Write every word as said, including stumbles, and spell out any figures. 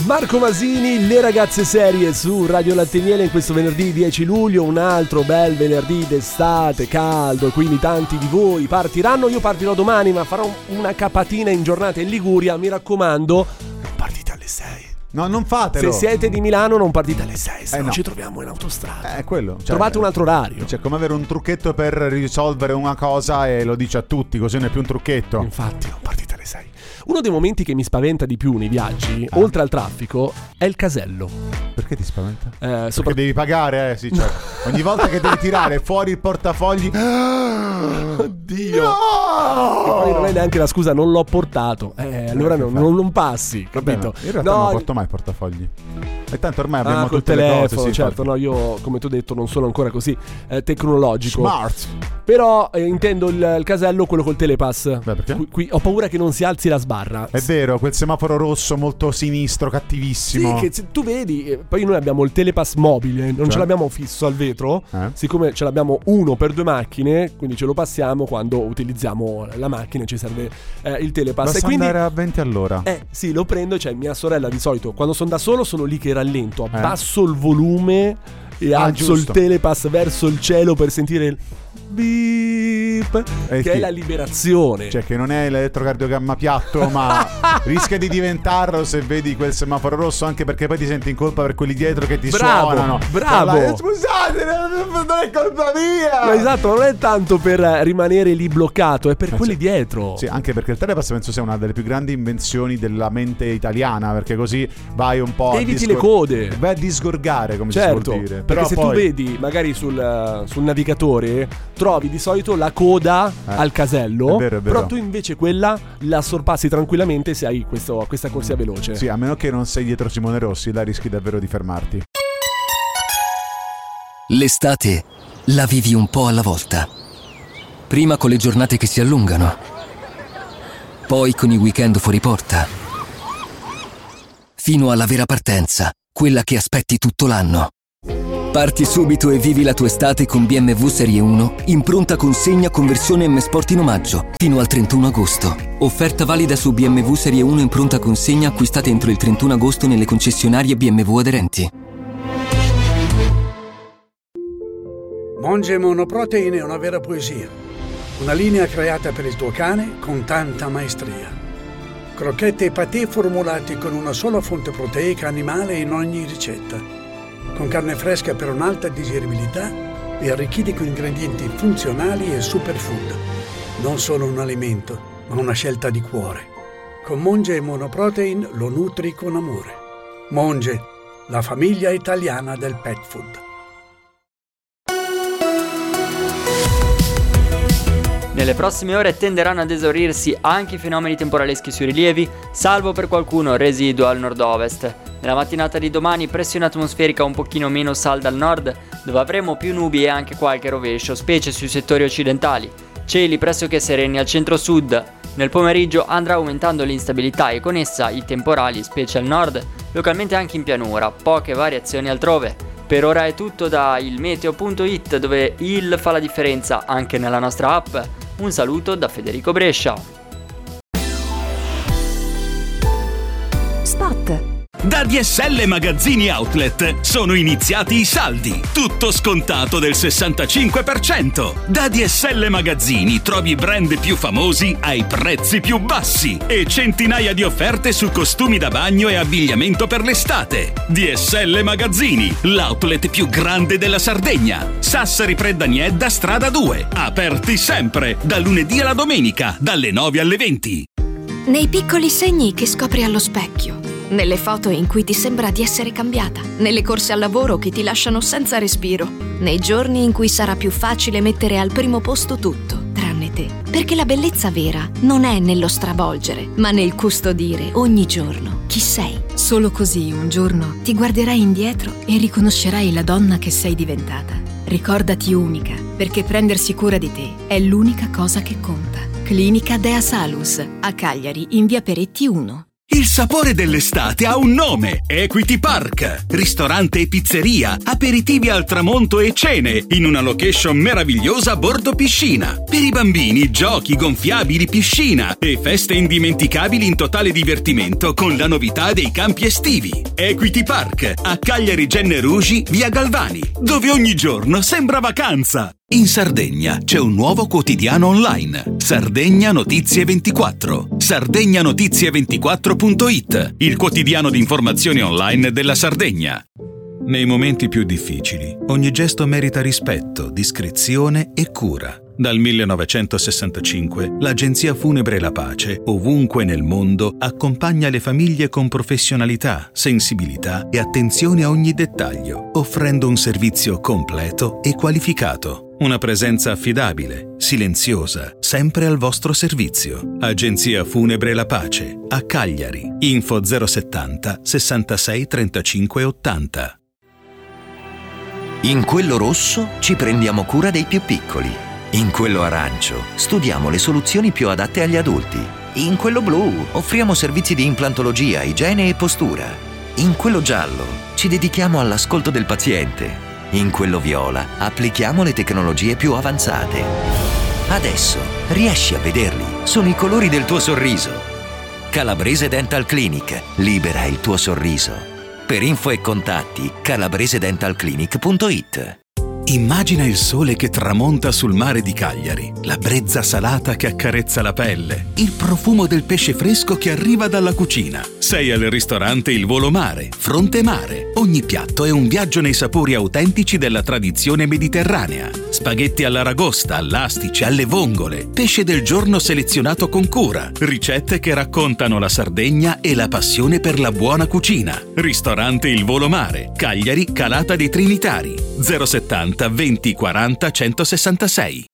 Marco Masini, le ragazze serie su Radio Latte e Miele in questo venerdì dieci luglio, un altro bel venerdì d'estate, caldo, quindi tanti di voi partiranno. Io partirò domani, ma farò una capatina in giornata in Liguria, mi raccomando, non partite alle sei. No, non fatelo. Se siete di Milano non partite alle sei, se eh no, no ci troviamo in autostrada. È eh, quello. Cioè, trovate un altro orario. Cioè, come avere un trucchetto per risolvere una cosa e lo dice a tutti, così non è più un trucchetto. Infatti, non partite alle sei. Uno dei momenti che mi spaventa di più nei viaggi, ah. oltre al traffico, è il casello. Perché ti spaventa? Eh, Perché sopra... devi pagare, eh, sì, cioè, ogni volta che devi tirare fuori il portafogli. Oddio. No! E poi non è neanche la scusa, non l'ho portato. Eh, allora non, non, non passi, capito? Vabbè, in realtà no, non porto mai i portafogli. E tanto ormai abbiamo ah, col tutte telefono, le cose, sì, certo, infatti. no, io come ti ho detto non sono ancora così eh, tecnologico. Smart. Però eh, intendo il, il casello, quello col telepass. Beh, perché? Qui, qui ho paura che non si alzi la sbarra. È vero, quel semaforo rosso molto sinistro, cattivissimo. Sì, che se tu vedi, eh, poi noi abbiamo il telepass mobile, non cioè? ce l'abbiamo fisso al vetro, eh? siccome ce l'abbiamo uno per due macchine, quindi ce lo passiamo quando utilizziamo la macchina e ci serve eh, il telepass. Basta e quindi andare a venti all'ora. Eh sì, lo prendo, cioè mia sorella di solito quando sono da solo sono lì che rallento, Eh? abbasso il volume e Ah, alzo giusto. il telepass verso il cielo per sentire il beep, Eh, che sì. è la liberazione. Cioè che non è l'elettrocardiogramma piatto, ma rischia di diventarlo se vedi quel semaforo rosso, anche perché poi ti senti in colpa per quelli dietro che ti Bravo, suonano. bravo. Allora, scusate, non è colpa mia. Ma esatto, non è tanto per rimanere lì bloccato, è per Eh, quelli sì. dietro. Sì, anche perché il telepass penso sia una delle più grandi invenzioni della mente italiana, perché così vai un po' Eviti a le code. vai a disgorgare, come Certo, si suol dire. perché Però se poi... tu vedi magari sul, sul navigatore trovi di solito la coda Eh, al casello, è vero, è vero. però tu invece quella la sorpassi tranquillamente se hai questo, questa corsia veloce. Sì, a meno che non sei dietro Simone Rossi, là rischi davvero di fermarti. L'estate la vivi un po' alla volta. Prima con le giornate che si allungano, poi con i weekend fuori porta, fino alla vera partenza, quella che aspetti tutto l'anno. Parti subito e vivi la tua estate con B M W Serie uno in pronta consegna con versione M Sport in omaggio fino al trentuno agosto. Offerta valida su B M W Serie uno in pronta consegna acquistate entro il trentuno agosto nelle concessionarie B M W aderenti. Monge Monoprotein è una vera poesia. Una linea creata per il tuo cane con tanta maestria. Crocchette e patè formulati con una sola fonte proteica animale in ogni ricetta. Con carne fresca per un'alta digeribilità e arricchiti con ingredienti funzionali e superfood. Non solo un alimento, ma una scelta di cuore. Con Monge Monoprotein lo nutri con amore. Monge, la famiglia italiana del pet food. Nelle prossime ore tenderanno ad esaurirsi anche i fenomeni temporaleschi sui rilievi, salvo per qualcuno residuo al nord-ovest. Nella mattinata di domani pressione atmosferica un pochino meno salda al nord, dove avremo più nubi e anche qualche rovescio, specie sui settori occidentali. Cieli pressoché sereni al centro-sud. Nel pomeriggio andrà aumentando l'instabilità e con essa i temporali, specie al nord, localmente anche in pianura, poche variazioni altrove. Per ora è tutto da il meteo punto it, dove il fa la differenza anche nella nostra app. Un saluto da Federico Brescia. Spot. Da D S L Magazzini Outlet sono iniziati i saldi, tutto scontato del sessantacinque per cento. Da D S L Magazzini trovi i brand più famosi ai prezzi più bassi e centinaia di offerte su costumi da bagno e abbigliamento per l'estate. D S L Magazzini, l'outlet più grande della Sardegna. Sassari Preddaniedda, strada due, aperti sempre, da lunedì alla domenica, dalle nove alle venti. Nei piccoli segni che scopri allo specchio, nelle foto in cui ti sembra di essere cambiata, nelle corse al lavoro che ti lasciano senza respiro, nei giorni in cui sarà più facile mettere al primo posto tutto, tranne te. Perché la bellezza vera non è nello stravolgere, ma nel custodire ogni giorno chi sei. Solo così un giorno ti guarderai indietro e riconoscerai la donna che sei diventata. Ricordati unica, perché prendersi cura di te è l'unica cosa che conta. Clinica Dea Salus, a Cagliari, in via Peretti uno. Il sapore dell'estate ha un nome: Equity Park. Ristorante e pizzeria, aperitivi al tramonto e cene in una location meravigliosa a bordo piscina. Per i bambini, giochi, gonfiabili, piscina e feste indimenticabili in totale divertimento con la novità dei campi estivi. Equity Park a Cagliari Genne Rugi, via Galvani, dove ogni giorno sembra vacanza. In Sardegna c'è un nuovo quotidiano online, Sardegna Notizie ventiquattro. sardegna notizie ventiquattro punto it, il quotidiano di informazioni online della Sardegna. Nei momenti più difficili, ogni gesto merita rispetto, discrezione e cura. Dal millenovecentosessantacinque, l'Agenzia Funebre La Pace, ovunque nel mondo, accompagna le famiglie con professionalità, sensibilità e attenzione a ogni dettaglio, offrendo un servizio completo e qualificato. Una presenza affidabile, silenziosa, sempre al vostro servizio. Agenzia Funebre La Pace, a Cagliari. Info zero settanta sessantasei trentacinque ottanta. In quello rosso ci prendiamo cura dei più piccoli. In quello arancio studiamo le soluzioni più adatte agli adulti. In quello blu offriamo servizi di implantologia, igiene e postura. In quello giallo ci dedichiamo all'ascolto del paziente. In quello viola applichiamo le tecnologie più avanzate. Adesso riesci a vederli, sono i colori del tuo sorriso. Calabrese Dental Clinic, libera il tuo sorriso. Per info e contatti calabrese dental clinic punto it. Immagina il sole che tramonta sul mare di Cagliari, la brezza salata che accarezza la pelle, il profumo del pesce fresco che arriva dalla cucina. Sei al ristorante Il Volo Mare, Fronte Mare. Ogni piatto è un viaggio nei sapori autentici della tradizione mediterranea. Spaghetti all'aragosta, all'astice, alle vongole, pesce del giorno selezionato con cura, ricette che raccontano la Sardegna e la passione per la buona cucina. Ristorante Il Volo Mare, Cagliari, Calata dei Trinitari, zero settanta venti quaranta centosessantasei.